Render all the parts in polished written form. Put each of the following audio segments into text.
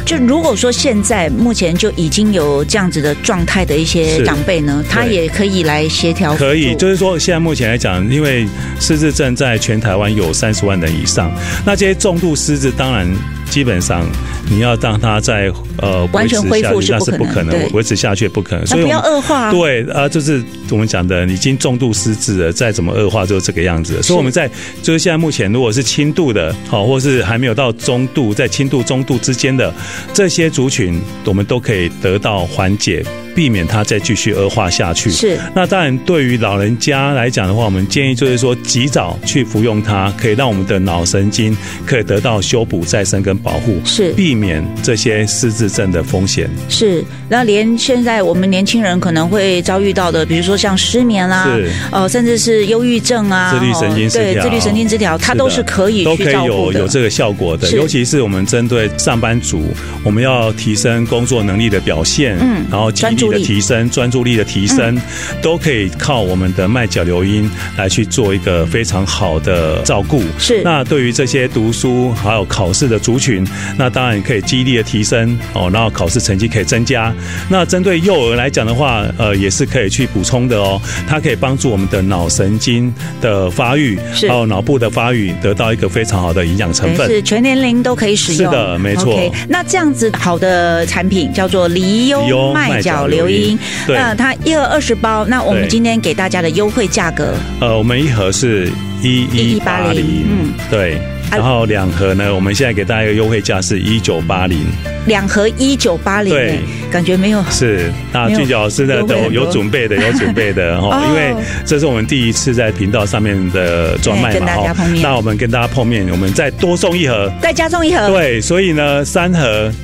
就如果说现在目前就已经有这样子的状态的一些长辈呢，他也可以来协调。 可以，就是说现在目前来讲，因为失智症在全台湾有30万人以上，那这些重度失智当然基本上你要让他在完全恢复那是不可能，维持下去不可能， 所以不要恶化。 对就是我们讲的，已经重度失智了，再怎么恶化就是这个样子。所以我们就是现在目前如果是轻度的，或是还没有到中度，在轻度中度之间的这些族群，我们都可以得到缓解，避免它再继续恶化下去。 是。 那当然，对于老人家来讲的话，我们建议就是说，及早去服用它，可以让我们的脑神经可以得到修补、再生跟保护， 是避免这些失智症的风险。 是。那连现在我们年轻人可能会遭遇到的，比如说像失眠啦，甚至是忧郁症啊， 自律神经失调， 对，自律神经失调，它都是可以去照顾的， 有这个效果的。尤其是我们针对上班族，我们要提升工作能力的表现，然后记忆力的提升、专注力的提升，都可以靠我们的麦角硫因来去做一个非常好的照顾。 是。 那对于这些读书还有考试的族群，那当然可以记忆力的提升然后考试成绩可以增加。那针对幼儿来讲的话，也是可以去补充的它可以帮助我们的脑神经的发育，还有脑部的发育得到一个非常好的营养成分， 是全年龄都可以使用。 是的，没错。 Okay, 那这样子好的产品叫做离忧麦角硫因，那它一盒20包，那我们今天给大家的优惠价格， 我们一盒是1180，对。然后2盒呢，我们现在给大家一个优惠价是1980，2 盒1980，对，感觉没有。 是，那俊杰老师呢都有准备的，因为这是我们第一次在频道上面的专卖嘛， 跟大家碰面。 那我们跟大家碰面，我们再多送1盒， 再加送1盒， 对，所以呢3盒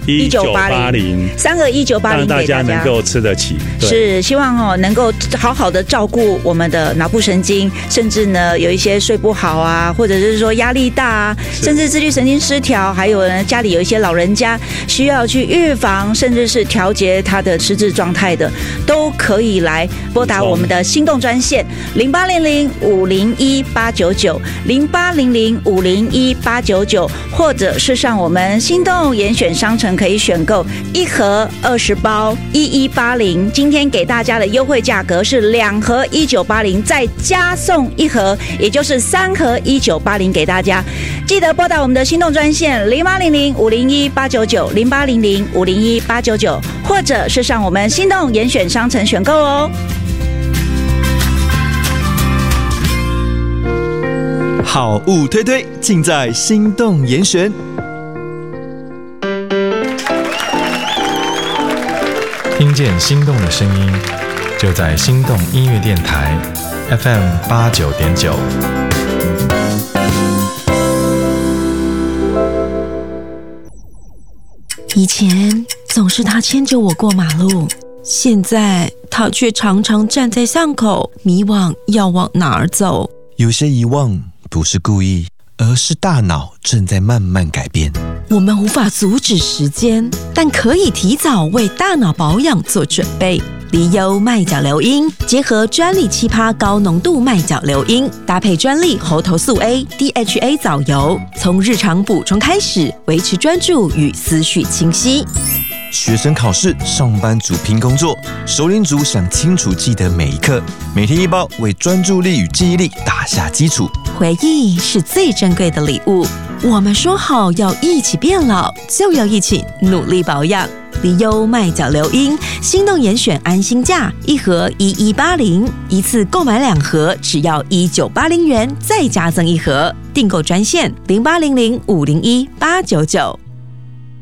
1980，3盒 1980， 让大家能够吃得起。 是，希望能够好好的照顾我们的脑部神经，甚至呢有一些睡不好啊，或者是说压力大啊。甚至自律神经失调，还有呢家里有一些老人家需要去预防，甚至是调节他的失智状态的，都可以来拨打我们的心动专线0800-501-899，0800-501-899，或者是上我们心动严选商城可以选购1盒20包1180，今天给大家的优惠价格是2盒1980，再加送1盒，也就是3盒1980给大家。记得拨打我们的心动专线0800-501-899，0800-501-899，或者是上我们心动严选商城选购哦。 好物推推，尽在心动严选。 听见心动的声音，就在心动音乐电台 FM89.9。 以前总是他牵着我过马路，现在他却常常站在巷口，迷惘要往哪儿走。 有些遗忘不是故意，而是大脑正在慢慢改变。 我们无法阻止时间，但可以提早为大脑保养做准备。离忧麦角硫因结合专利7%高浓度麦角硫因，搭配专利猴头素 A、DHA 藻油，从日常补充开始，维持专注与思绪清晰。 学生考试，上班族拼工作，熟龄族想清楚记得每一刻，每天1包，为专注力与记忆力打下基础。 回忆是最珍贵的礼物，我们说好要一起变老，就要一起努力保养。离忧麦角硫因，心动严选安心价，1盒1180，一次购买2盒，只要1980元，再加赠1盒。订购专线0800-501-899。